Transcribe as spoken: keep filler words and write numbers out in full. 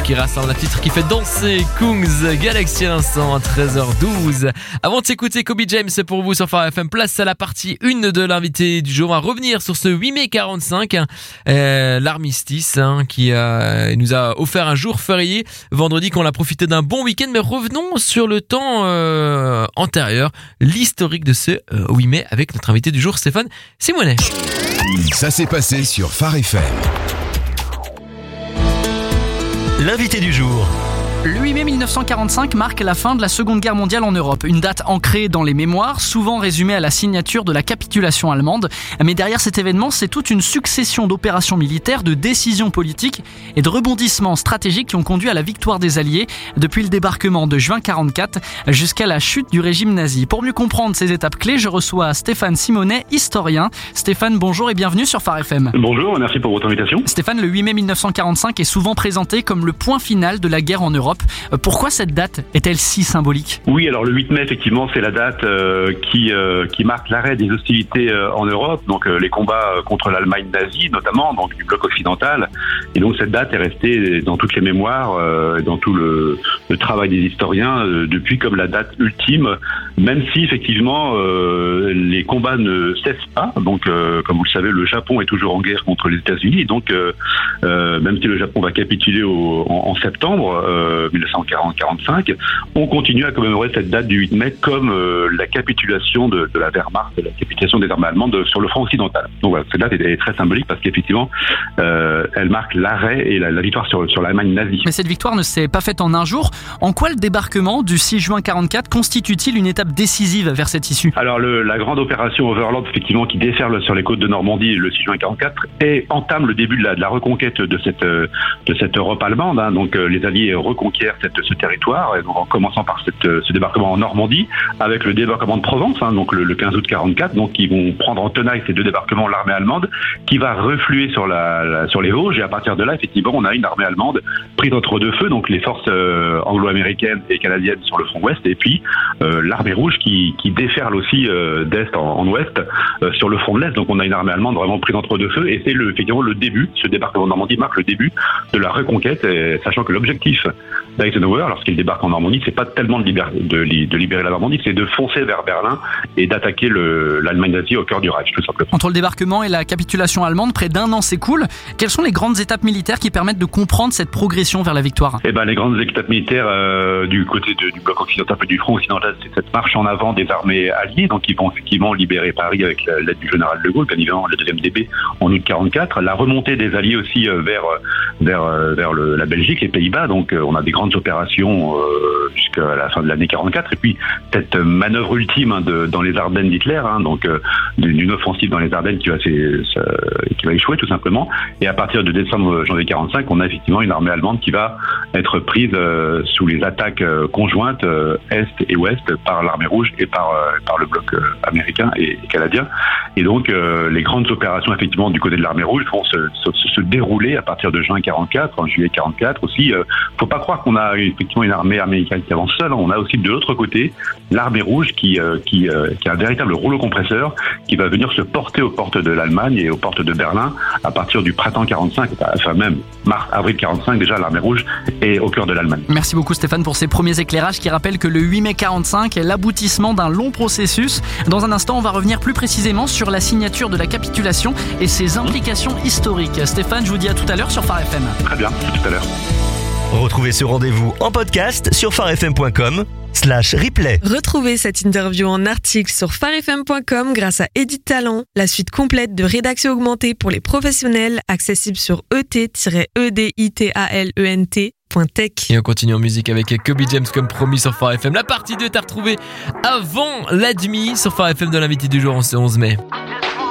qui rassemble un titre qui fait danser Kungs Galaxy à l'instant à treize heures douze. Avant de s'écouter Kobe James pour vous sur Phare F M, place à la partie un de l'invité du jour. On va revenir sur ce huit mai quarante-cinq, euh, l'armistice hein, qui euh, nous a offert un jour férié vendredi, qu'on a profité d'un bon week-end. Mais revenons sur le temps euh, antérieur, l'historique de ce euh, huit mai avec notre invité du jour, Stéphane Simonet. Ça s'est passé sur Phare F M. L'invité du jour. Le huit mai mille neuf cent quarante-cinq marque la fin de la Seconde Guerre mondiale en Europe. Une date ancrée dans les mémoires, souvent résumée à la signature de la capitulation allemande. Mais derrière cet événement, c'est toute une succession d'opérations militaires, de décisions politiques et de rebondissements stratégiques qui ont conduit à la victoire des Alliés depuis le débarquement de juin quarante-quatre jusqu'à la chute du régime nazi. Pour mieux comprendre ces étapes clés, je reçois Stéphane Simonet, historien. Stéphane, bonjour et bienvenue sur Phare F M. Bonjour, merci pour votre invitation. Stéphane, le huit mai mille neuf cent quarante-cinq est souvent présenté comme le point final de la guerre en Europe. Pourquoi cette date est-elle si symbolique ? Oui, alors le huit mai, effectivement, c'est la date euh, qui euh, qui marque l'arrêt des hostilités euh, en Europe, donc euh, les combats contre l'Allemagne nazie, notamment, donc du bloc occidental. Et donc cette date est restée dans toutes les mémoires, euh, dans tout le, le travail des historiens, euh, depuis comme la date ultime, même si effectivement euh, les combats ne cessent pas. Donc, euh, comme vous le savez, le Japon est toujours en guerre contre les États-Unis. Donc, euh, euh, même si le Japon va capituler au, en, en septembre euh, mille neuf cent quarante quarante-cinq, on continue à commémorer cette date du huit mai comme euh, la capitulation de, de la Wehrmacht, la capitulation des armées allemandes de, sur le front occidental. Donc voilà, cette date est, est très symbolique parce qu'effectivement, euh, elle marque l'arrêt et la, la victoire sur, sur l'Allemagne nazie. Mais cette victoire ne s'est pas faite en un jour. En quoi le débarquement du six juin quarante-quatre constitue-t-il une étape décisive vers cette issue ? Alors le, la grande opération Overlord, effectivement, qui déferle sur les côtes de Normandie le six juin quarante-quatre et entame le début de la, de la reconquête de cette, de cette Europe allemande. Hein. Donc euh, les Alliés reconquièrent cette, ce territoire, et donc en commençant par cette, ce débarquement en Normandie, avec le débarquement de Provence, hein, donc le, le quinze août quarante-quatre, donc ils vont prendre en tenaille ces deux débarquements l'armée allemande, qui va refluer sur la, la sur les Vosges, et à partir de là, effectivement, on a une armée allemande prise entre deux feux, donc les forces euh, anglo-américaines et canadiennes sur le front ouest, et puis euh, l'armée rouge qui, qui déferle aussi euh, d'est en, en ouest euh, sur le front de l'est. Donc on a une armée allemande vraiment prise entre deux feux, et c'est le, effectivement le début. Ce débarquement en Normandie marque le début de la reconquête, et, sachant que l'objectif d'Eisenhower, lorsqu'il débarque en Normandie, c'est pas tellement de libérer, de, de libérer la Normandie, c'est de foncer vers Berlin et d'attaquer le, l'Allemagne nazie au cœur du Reich, tout simplement. Entre le débarquement et la capitulation allemande, près d'un an s'écoule. Quelles sont les grandes étapes militaires qui permettent de comprendre cette progression vers la victoire ? Eh ben, les grandes étapes militaires euh, du côté de, du bloc occidental et du front occidental, c'est cette marche en avant des armées alliées, donc ils vont effectivement libérer Paris avec l'aide du général de Gaulle, bien évidemment le deuxième D B en août quarante-quatre. La remontée des alliés aussi euh, vers vers vers le, la Belgique, les Pays-Bas. Donc euh, on a des grandes opérations euh, jusqu'à la fin de l'année quarante-quatre, et puis cette manœuvre ultime hein, de, dans les Ardennes d'Hitler, hein, donc euh, d'une offensive dans les Ardennes qui va, qui va échouer tout simplement. Et à partir de décembre janvier quarante-cinq, on a effectivement une armée allemande qui va être prise euh, sous les attaques euh, conjointes euh, est et ouest par l'armée rouge et par euh, par le bloc euh, américain et, et canadien. Et donc euh, les grandes opérations effectivement du côté de l'armée rouge vont se, se, se dérouler à partir de juin quarante-quatre, en juillet quarante-quatre aussi. Euh, faut pas croire qu'on a effectivement une armée américaine qui avance seule. On a aussi de l'autre côté l'armée rouge qui euh, qui, euh, qui a un véritable rouleau compresseur qui va venir se porter aux portes de l'Allemagne et aux portes de Berlin à partir du printemps quarante-cinq, enfin même mars, avril quarante-cinq, déjà l'armée rouge est au cœur de l'Allemagne. Merci beaucoup Stéphane pour ces premiers éclairages qui rappellent que le huit mai quarante-cinq est l'aboutissement d'un long processus. Dans un instant, on va revenir plus précisément sur la signature de la capitulation et ses implications historiques. Stéphane, je vous dis à tout à l'heure sur Phare F M. Très bien, à tout à l'heure. Retrouvez ce rendez-vous en podcast sur pharefm point com slash replay. Retrouvez cette interview en article sur pharefm point com grâce à Edit Talent, la suite complète de rédaction augmentée pour les professionnels, accessible sur e t tiret e d i t a l e n t point tech. Et on continue en musique avec Kobe James comme promis sur Phare F M. La partie deux est à retrouver avant la demi sur Phare F M de l'invité du jour en ce onze mai.